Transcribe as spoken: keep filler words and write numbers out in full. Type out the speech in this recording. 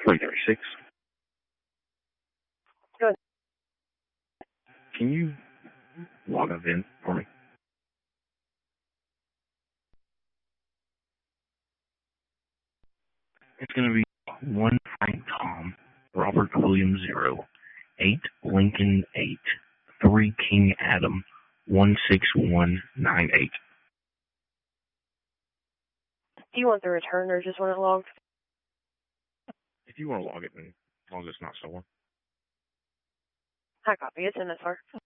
three thirty-six. Go ahead. Can you log us in for me? It's going to be one Frank Tom, Robert William zero, eight Lincoln eight, three King Adam, one six one nine eight. Do you want the return or just want it logged? If you want to log it, and as long as it's not stolen. I copy. It's in this, sir.